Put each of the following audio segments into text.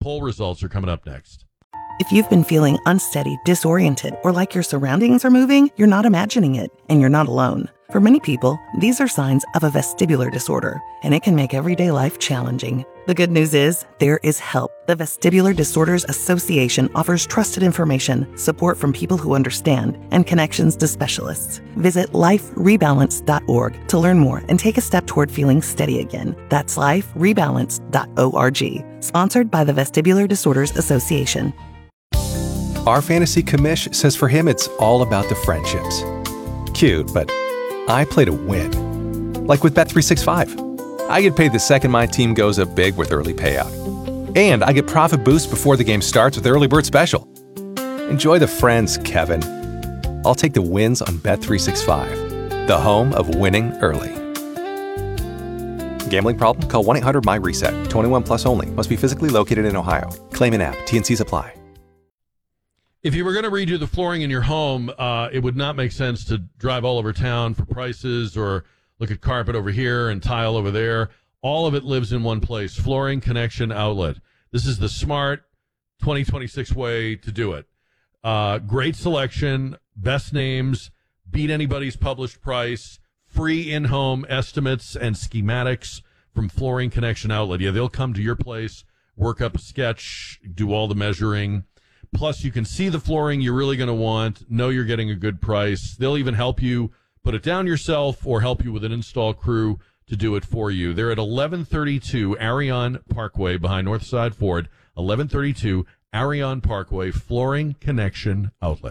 poll results are coming up next. If you've been feeling unsteady, disoriented, or like your surroundings are moving, you're not imagining it, and you're not alone. For many people, these are signs of a vestibular disorder, and it can make everyday life challenging. The good news is, there is help. The Vestibular Disorders Association offers trusted information, support from people who understand, and connections to specialists. Visit liferebalance.org to learn more and take a step toward feeling steady again. That's liferebalance.org. Sponsored by the Vestibular Disorders Association. Our fantasy commish says for him it's all about the friendships. Cute, but I play to win. Like with Bet365. I get paid the second my team goes up big with early payout. And I get profit boost before the game starts with Early Bird Special. Enjoy the friends, Kevin. I'll take the wins on Bet365, the home of winning early. Gambling problem? Call 1-800-MY-RESET. 21 plus only. Must be physically located in Ohio. Claim in app. T&Cs apply. If you were going to redo the flooring in your home, it would not make sense to drive all over town for prices or look at carpet over here and tile over there. All of it lives in one place. Flooring Connection Outlet. This is the smart 2026 way to do it. Great selection, best names, beat anybody's published price, free in-home estimates and schematics from Flooring Connection Outlet. Yeah, they'll come to your place, work up a sketch, do all the measuring. Plus, you can see the flooring you're really going to want, know you're getting a good price. They'll even help you put it down yourself or help you with an install crew to do it for you. They're at 1132 Arion Parkway behind Northside Ford. 1132 Arion Parkway, Flooring Connection Outlet.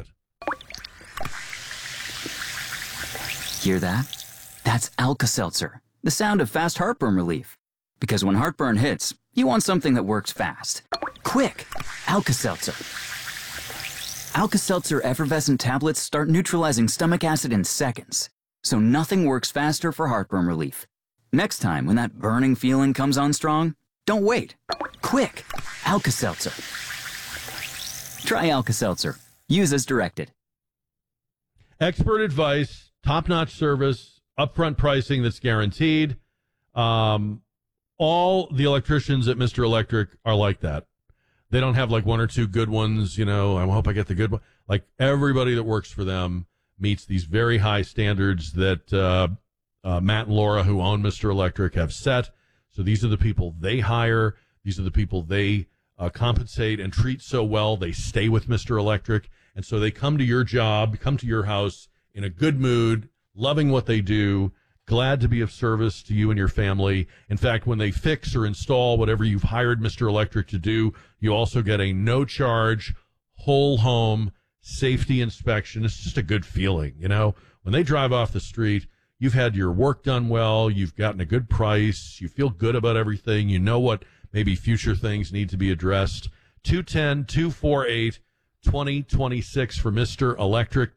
Hear that? That's Alka-Seltzer, the sound of fast heartburn relief. Because when heartburn hits, you want something that works fast. Quick! Alka-Seltzer. Alka-Seltzer effervescent tablets start neutralizing stomach acid in seconds, so nothing works faster for heartburn relief. Next time when that burning feeling comes on strong, don't wait. Quick! Alka-Seltzer. Try Alka-Seltzer. Use as directed. Expert advice, top-notch service, upfront pricing that's guaranteed. All the electricians at Mr. Electric are like that. They don't have like one or two good ones, I hope I get the good one. Like everybody that works for them meets these very high standards that Matt and Laura, who own Mr. Electric, have set. So these are the people they hire. These are the people they compensate and treat so well. They stay with Mr. Electric. And so they come to your job, come to your house in a good mood, loving what they do, glad to be of service to you and your family. In fact, when they fix or install whatever you've hired Mr. Electric to do, you also get a no-charge, whole home safety inspection. It's just a good feeling, When they drive off the street, you've had your work done well, you've gotten a good price, you feel good about everything, you know what maybe future things need to be addressed. 210-248-2026 for Mr. Electric,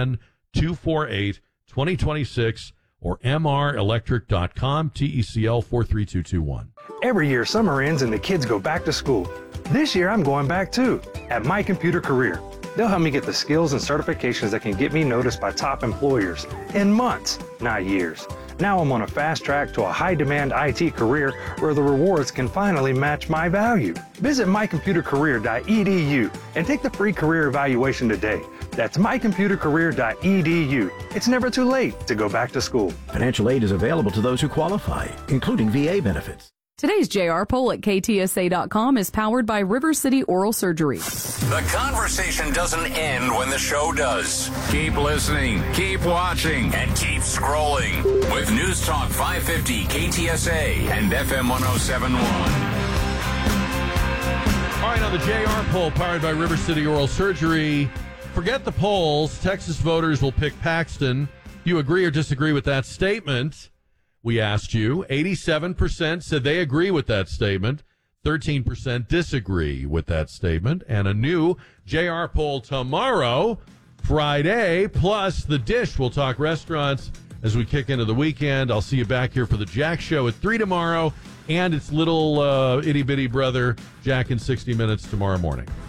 210-248-2026. or mrelectric.com, TECL 43221. Every year, summer ends and the kids go back to school. This year, I'm going back too, at My Computer Career. They'll help me get the skills and certifications that can get me noticed by top employers in months, not years. Now I'm on a fast track to a high-demand IT career where the rewards can finally match my value. Visit mycomputercareer.edu and take the free career evaluation today. That's mycomputercareer.edu. It's never too late to go back to school. Financial aid is available to those who qualify, including VA benefits. Today's JR poll at KTSA.com is powered by River City Oral Surgery. The conversation doesn't end when the show does. Keep listening, keep watching, and keep scrolling with News Talk 550 KTSA and FM 1071. All right, on the JR poll powered by River City Oral Surgery, forget the polls. Texas voters will pick Paxton. Do you agree or disagree with that statement? We asked you. 87% said they agree with that statement. 13% disagree with that statement. And a new JR poll tomorrow, Friday, plus The Dish. We'll talk restaurants as we kick into the weekend. I'll see you back here for the Jack Show at 3 tomorrow, and its little itty-bitty brother, Jack in 60 Minutes, tomorrow morning.